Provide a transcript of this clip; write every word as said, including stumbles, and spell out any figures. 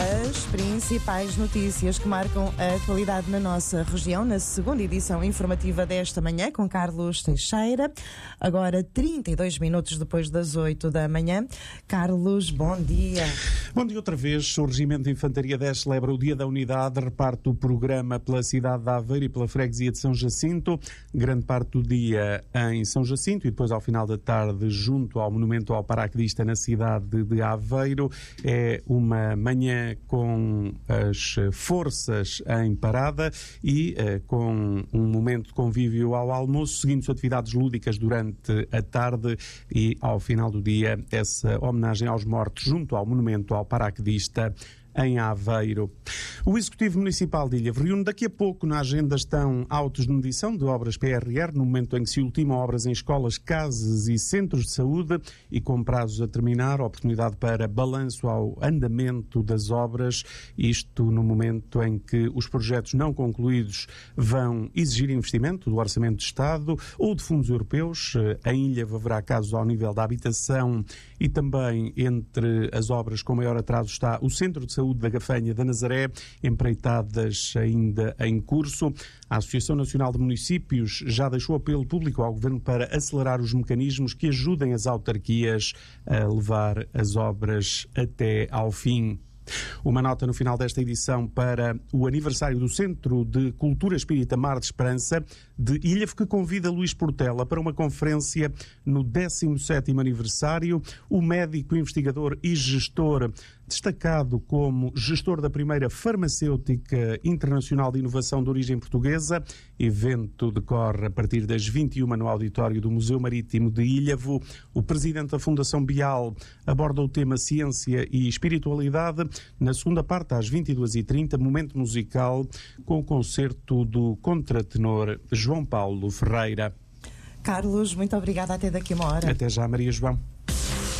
As principais notícias que marcam a atualidade na nossa região, na segunda edição informativa desta manhã, com Carlos Teixeira. Agora, trinta e dois minutos depois das oito da manhã. Carlos, bom dia. Bom dia outra vez. O Regimento de Infantaria dez celebra o Dia da Unidade, reparte o programa pela cidade de Aveiro e pela freguesia de São Jacinto. Grande parte do dia em São Jacinto e depois ao final da tarde junto ao Monumento ao Paraquedista na cidade de Aveiro. É uma manhã com as forças em parada e uh, com um momento de convívio ao almoço, seguindo-se atividades lúdicas durante a tarde e ao final do dia essa homenagem aos mortos junto ao Monumento ao Paraquedista em Aveiro. O Executivo Municipal de Ilha reúne daqui a pouco. Na agenda estão autos de medição de obras P R R, no momento em que se ultimam obras em escolas, casas e centros de saúde e com prazos a terminar, oportunidade para balanço ao andamento das obras, isto no momento em que os projetos não concluídos vão exigir investimento do Orçamento de Estado ou de fundos europeus. Em Ilha haverá casos ao nível da habitação e também entre as obras com maior atraso está o Centro de Saúde da Gafanha da Nazaré, empreitadas ainda em curso. A Associação Nacional de Municípios já deixou apelo público ao Governo para acelerar os mecanismos que ajudem as autarquias a levar as obras até ao fim. Uma nota no final desta edição para o aniversário do Centro de Cultura Espírita Mar de Esperança de Ilhavo, que convida Luís Portela para uma conferência no décimo sétimo aniversário. O médico, investigador e gestor, destacado como gestor da primeira farmacêutica internacional de inovação de origem portuguesa. Evento decorre a partir das vinte e uma no auditório do Museu Marítimo de Ilhavo. O presidente da Fundação Bial aborda o tema ciência e espiritualidade. Na segunda parte, às vinte e duas e trinta, momento musical com o concerto do contratenor João Paulo Ferreira. Carlos, muito obrigada. Até daqui a uma hora. Até já, Maria João.